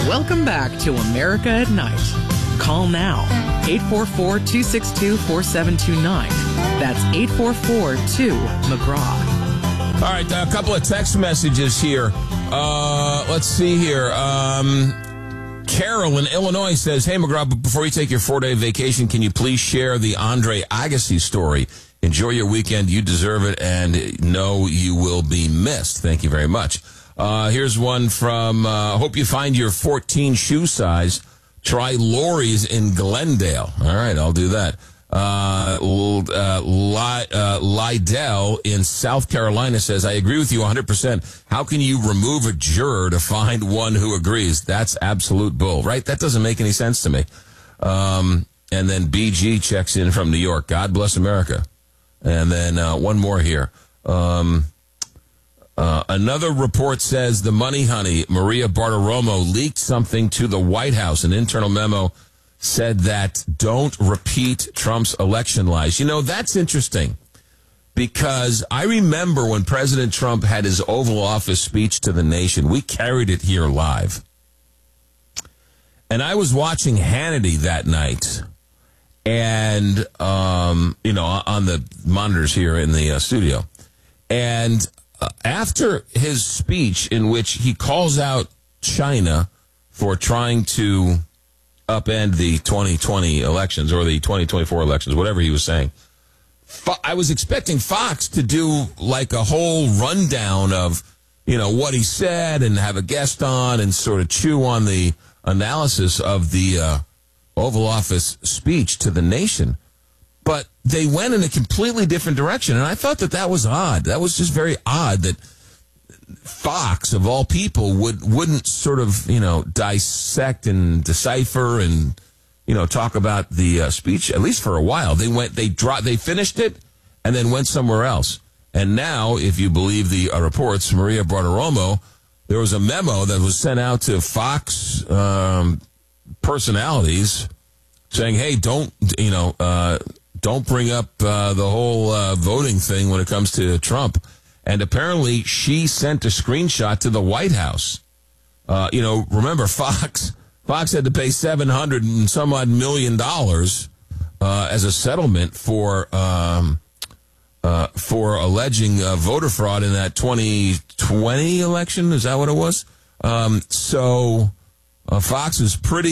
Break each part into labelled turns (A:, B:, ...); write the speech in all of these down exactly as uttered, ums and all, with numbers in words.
A: Welcome back to America at Night. Call now, eight four four, two six two, four seven two nine. That's eight four four two, McGraw.
B: All right, a couple of text messages here. Uh, let's see here. Um, Carol in Illinois says, hey, McGraw, before you take your four-day vacation, can you please share the Andre Agassi story? Enjoy your weekend. You deserve it, and know you will be missed. Thank you very much. Uh, here's one from, uh, hope you find your fourteen shoe size. Try Lori's in Glendale. All right, I'll do that. Uh, uh, Ly, uh, Lydell in South Carolina says, I agree with you one hundred percent. How can you remove a juror to find one who agrees? That's absolute bull, right? That doesn't make any sense to me. Um, and then B G checks in from New York. God bless America. And then uh, one more here. Um, uh, another report says the money honey, Maria Bartiromo, leaked something to the White House. An internal memo said that don't repeat Trump's election lies. You know, that's interesting because I remember when President Trump had his Oval Office speech to the nation, we carried it here live. And I was watching Hannity that night and, um, you know, on the monitors here in the uh, studio. And uh, after his speech in which he calls out China for trying to upend the twenty twenty elections or the twenty twenty-four elections, whatever he was saying, Fo- I was expecting Fox to do like a whole rundown of, you know, what he said and have a guest on and sort of chew on the analysis of the uh, Oval Office speech to the nation. But they went in a completely different direction, and I thought that that was odd. That was just very odd that Fox, of all people, would, wouldn't sort of, you know, dissect and decipher and, you know, talk about the uh, speech, at least for a while. They went, they dropped, they finished it and then went somewhere else. And now, if you believe the uh, reports, Maria Bartiromo, there was a memo that was sent out to Fox um, personalities saying, hey, don't, you know, uh, don't bring up uh, the whole uh, voting thing when it comes to Trump. And apparently she sent a screenshot to the White House. Uh, you know, remember, Fox Fox had to pay seven hundred and some odd million dollars uh, as a settlement for um, uh, for alleging uh, voter fraud in that twenty twenty election. Is that what it was? Um, so uh, Fox is pretty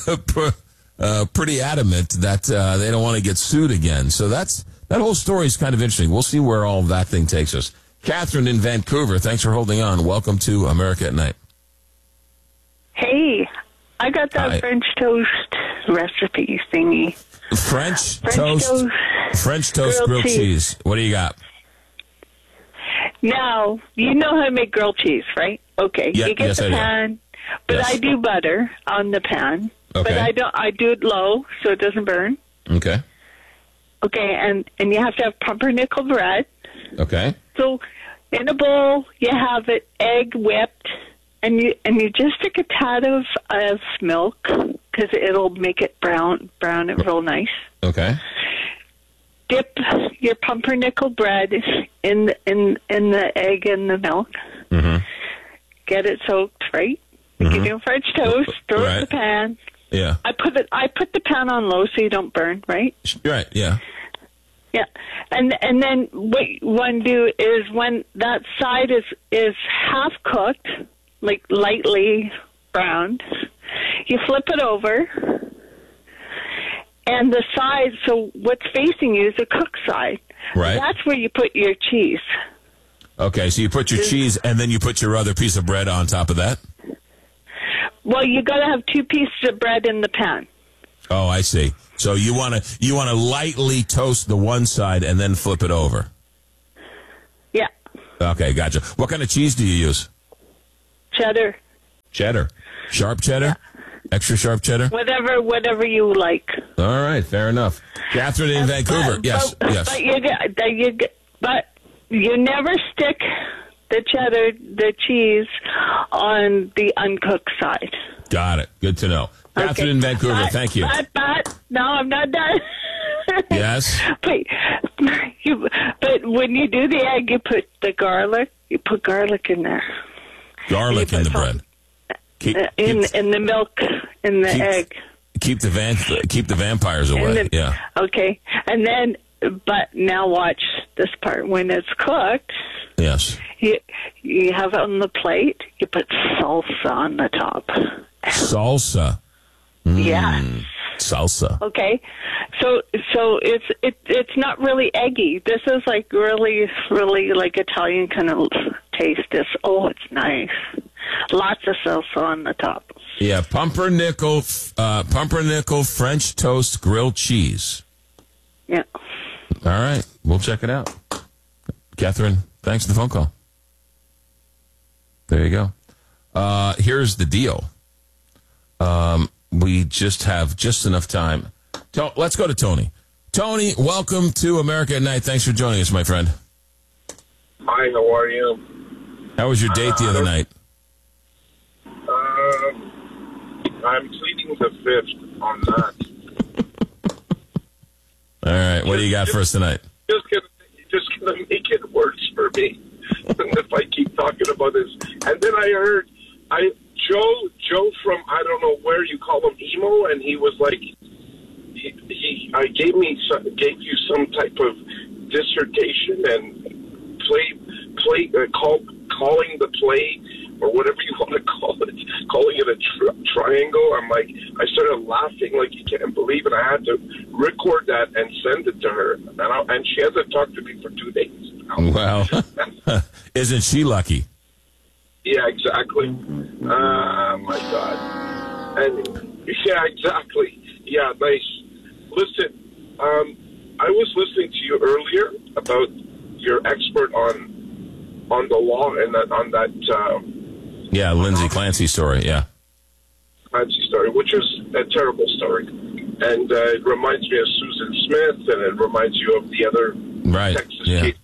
B: uh, pretty adamant that uh, they don't want to get sued again. So that's that whole story is kind of interesting. We'll see where all of that thing takes us. Catherine in Vancouver, thanks for holding on. Welcome to America at Night.
C: Hey, I got that
B: Hi.
C: French toast recipe thingy.
B: French,
C: French
B: toast,
C: toast,
B: French toast grilled,
C: grilled
B: cheese.
C: cheese.
B: What do you got?
C: Now, you know how to make grilled cheese, right? Okay,
B: Yeah,
C: you get
B: yes,
C: the
B: I do.
C: pan, but
B: Yes.
C: I do butter on the pan. But
B: Okay.
C: I don't. I do it low so it doesn't burn.
B: Okay.
C: Okay, and and you have to have pumpernickel bread.
B: Okay.
C: So in a bowl, you have it egg whipped, and you and you just stick a tad of of milk because it'll make it brown brown it real nice.
B: Okay.
C: Dip your pumpernickel bread in the, in in the egg and the milk.
B: Mm-hmm.
C: Get it soaked, right? Like
B: Mhm.
C: you do French toast. Throw it in the
B: Right.
C: pan.
B: Yeah.
C: I put it. I put the pan on low so you don't burn, right?
B: Right. Yeah.
C: Yeah, and and then what you want to do is when that side is is half cooked, like lightly browned, you flip it over, and the side, so what's facing you is the cooked side.
B: Right.
C: That's where you put your cheese.
B: Okay. So you put your cheese and then you put your other piece of bread on top of that?
C: Well, you got to have two pieces of bread in the pan.
B: Oh, I see. So you want to you want to lightly toast the one side and then flip it over.
C: Yeah,
B: Okay, gotcha. What kind of cheese do you use?
C: cheddar,
B: Cheddar. Sharp cheddar? Extra sharp cheddar?
C: whatever whatever you like.
B: All right, fair enough. Catherine in Vancouver.
C: But,
B: Yes,
C: but,
B: yes.
C: But you, get- that you, get- but you never stick the cheddar, the cheese, on the uncooked side.
B: Got it. Good to know. Catherine in Vancouver,
C: But-
B: thank you.
C: But, but, no, I'm not done.
B: Yes?
C: But, you, but when you do the egg, you put the garlic. You put garlic in there.
B: Garlic
C: You
B: in
C: put
B: the
C: some-
B: bread. Keep,
C: uh, in
B: keep,
C: in the milk, in the
B: keep,
C: egg.
B: Keep the van, keep the vampires away.
C: The,
B: yeah.
C: Okay, and then, but now watch this part. When it's cooked,
B: yes,
C: you you have it on the plate. You put salsa on the top.
B: Salsa. Mm,
C: yeah.
B: Salsa.
C: Okay, so so it's it it's not really eggy. This is like really really like Italian kind of taste. This oh, it's nice. Lots of salsa on the top.
B: Yeah, pumpernickel, uh, pumpernickel French toast grilled cheese.
C: Yeah.
B: All right, we'll check it out. Catherine, thanks for the phone call. There you go. Uh, here's the deal. Um. We just have just enough time. To- Let's go to Tony. Tony, welcome to America at Night. Thanks for joining us, my friend.
D: Hi, how are you?
B: How was your date the other night?
D: Uh, I'm pleading the fifth on that.
B: All right, what do you got
D: just,
B: for us tonight?
D: Just gonna, just gonna make it worse for me if I keep talking about this. And then I heard, I Joe, Joe from I don't know where you call him emo, and he was like, he, he I gave me some, gave you some type of dissertation and play play uh, call calling the play or whatever you want to call it, calling it a tri- triangle. I'm like, I started laughing like you can't believe it. I had to record that and send it to her, and, I, and she hasn't talked to me for two days now.
B: Well, isn't she lucky?
D: Yeah, exactly. Oh, my God. And, yeah, exactly. Yeah, nice. Listen, um, I was listening to you earlier about your expert on on the law and that, on that... Um,
B: yeah, Lindsay Clancy story, yeah.
D: Clancy story, which is a terrible story. And uh, it reminds me of Susan Smith, and it reminds you of the other
B: right.
D: Texas
B: yeah.
D: case.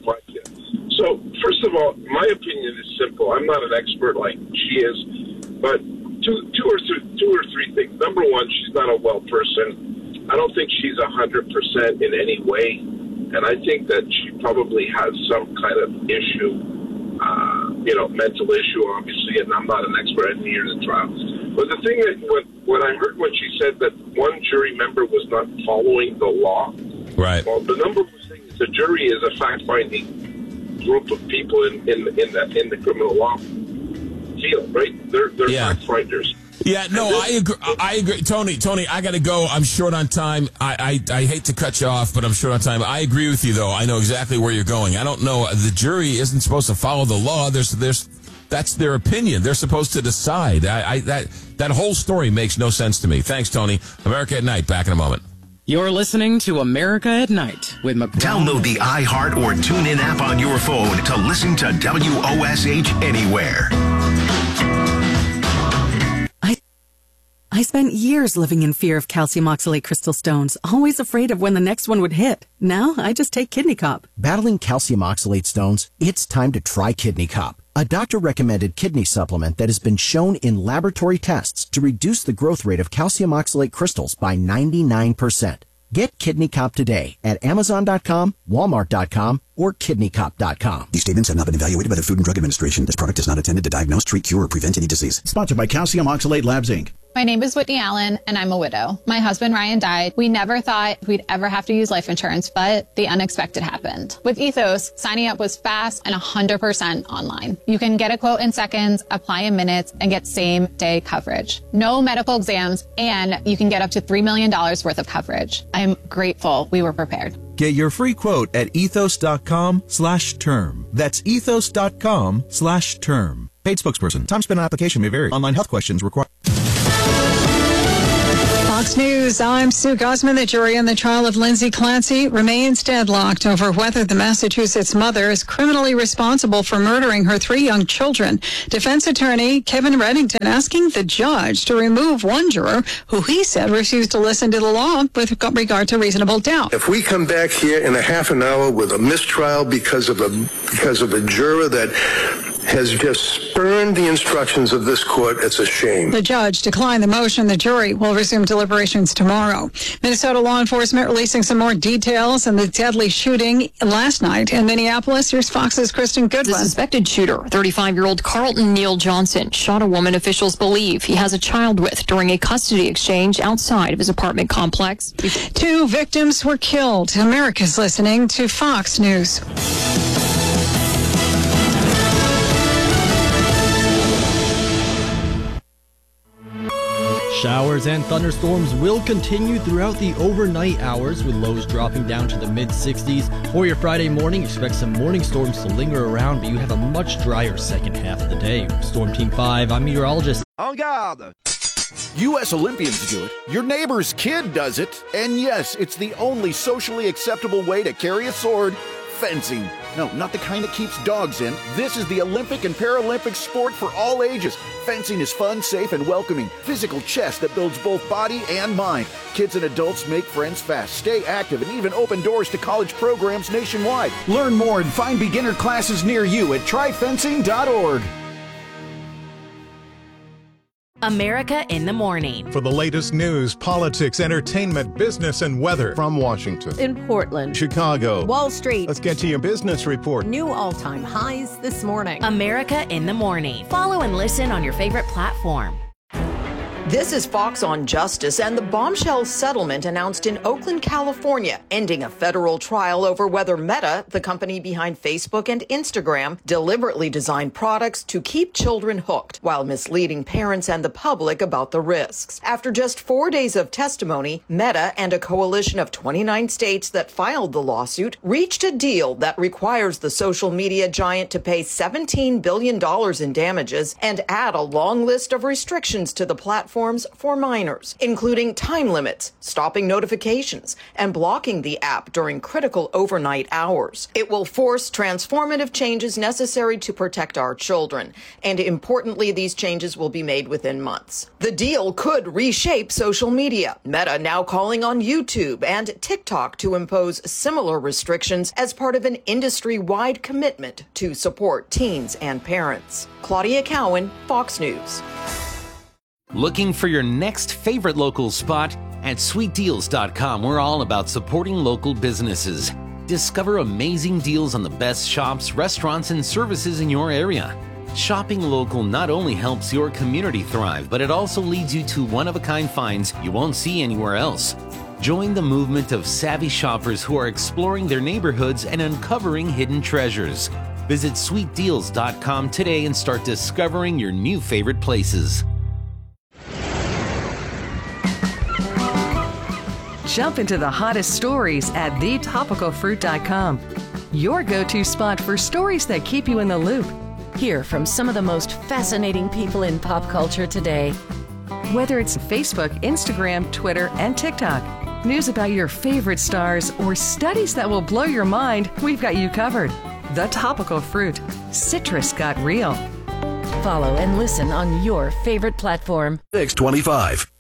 D: So, first of all, my opinion is simple. I'm not an expert like she is, but two, two or th- two or three things. Number one, she's not a well person. I don't think she's a hundred percent in any way, and I think that she probably has some kind of issue, uh, you know, mental issue, obviously. And I'm not an expert. I didn't hear the trial, but the thing that when, when I heard when she said that one jury member was not following the law,
B: right?
D: Well, the number one thing is the jury is a fact-finding group of people in in in the in the criminal law field, right? They're they're
B: yeah.
D: fact finders.
B: Yeah, no, I agree. I agree, Tony. Tony, I got to go. I'm short on time. I, I I hate to cut you off, but I'm short on time. I agree with you, though. I know exactly where you're going. I don't know. The jury isn't supposed to follow the law. There's there's that's their opinion. They're supposed to decide. I, I that that whole story makes no sense to me. Thanks, Tony. America at Night. Back in a moment.
A: You're listening to America at Night with McGraw.
E: Download the iHeart or TuneIn app on your phone to listen to W O S H anywhere.
F: I I spent years living in fear of calcium oxalate crystal stones, always afraid of when the next one would hit. Now I just take Kidney Cop.
G: Battling calcium oxalate stones? It's time to try Kidney Cop, a doctor-recommended kidney supplement that has been shown in laboratory tests to reduce the growth rate of calcium oxalate crystals by ninety-nine percent. Get Kidney Cop today at Amazon dot com, Walmart dot com, or Kidney Cop dot com.
H: These statements have not been evaluated by the Food and Drug Administration. This product is not intended to diagnose, treat, cure, or prevent any disease.
I: Sponsored by Calcium Oxalate Labs, Incorporated.
J: My name is Whitney Allen, and I'm a widow. My husband, Ryan, died. We never thought we'd ever have to use life insurance, but the unexpected happened. With Ethos, signing up was fast and one hundred percent online. You can get a quote in seconds, apply in minutes, and get same-day coverage. No medical exams, and you can get up to three million dollars worth of coverage. I'm grateful we were prepared.
K: Get your free quote at ethos.com slash term. That's ethos.com slash term. Paid spokesperson. Time spent on application may vary. Online health questions required.
L: Fox News, I'm Sue Gosman. The jury in the trial of Lindsay Clancy remains deadlocked over whether the Massachusetts mother is criminally responsible for murdering her three young children. Defense attorney Kevin Reddington asking the judge to remove one juror who he said refused to listen to the law with regard to reasonable doubt.
M: If we come back here in a half an hour with a mistrial because of a because of a juror that has just spurned the instructions of this court. It's a shame.
L: The judge declined the motion. The jury will resume deliberations tomorrow. Minnesota law enforcement releasing some more details on the deadly shooting last night in Minneapolis. Here's Fox's Kristen Goodwin.
N: The suspected shooter, thirty-five-year-old Carlton Neal Johnson, shot a woman officials believe he has a child with during a custody exchange outside of his apartment complex.
L: Two victims were killed. America's listening to Fox News.
O: Showers and thunderstorms will continue throughout the overnight hours, with lows dropping down to the mid sixties. For your Friday morning, expect some morning storms to linger around, but you have a much drier second half of the day. Storm Team five, I'm meteorologist.
P: En garde! U S Olympians do it, your neighbor's kid does it, and yes, it's the only socially acceptable way to carry a sword: fencing. No, not the kind that keeps dogs in. This is the Olympic and Paralympic sport for all ages. Fencing is fun, safe, and welcoming. Physical chess that builds both body and mind. Kids and adults make friends fast, stay active, and even open doors to college programs nationwide.
Q: Learn more and find beginner classes near you at try fencing dot org.
R: America in the Morning.
S: For the latest news, politics, entertainment, business, and weather. From Washington,
T: in Portland,
S: Chicago,
T: Wall Street.
S: Let's get to your business report.
T: New all-time highs this morning.
R: America in the Morning. Follow and listen on your favorite platform.
U: This is Fox on Justice and the bombshell settlement announced in Oakland, California, ending a federal trial over whether Meta, the company behind Facebook and Instagram, deliberately designed products to keep children hooked while misleading parents and the public about the risks. After just four days of testimony, Meta and a coalition of twenty-nine states that filed the lawsuit reached a deal that requires the social media giant to pay seventeen billion dollars in damages and add a long list of restrictions to the platform for minors, including time limits, stopping notifications, and blocking the app during critical overnight hours. It will force transformative changes necessary to protect our children, and importantly, these changes will be made within months. The deal could reshape social media, Meta now calling on YouTube and TikTok to impose similar restrictions as part of an industry-wide commitment to support teens and parents. Claudia Cowan, Fox News.
V: Looking for your next favorite local spot? At sweet deals dot com, we're all about supporting local businesses. Discover amazing deals on the best shops, restaurants, and services in your area. Shopping local not only helps your community thrive, but it also leads you to one-of-a-kind finds you won't see anywhere else. Join the movement of savvy shoppers who are exploring their neighborhoods and uncovering hidden treasures. Visit sweet deals dot com today and start discovering your new favorite places.
W: Jump into the hottest stories at the topical fruit dot com. Your go-to spot for stories that keep you in the loop.
R: Hear from some of the most fascinating people in pop culture today.
W: Whether it's Facebook, Instagram, Twitter, and TikTok, news about your favorite stars, or studies that will blow your mind, we've got you covered. The Topical Fruit. Citrus got real.
R: Follow and listen on your favorite platform.
E: six twenty-five.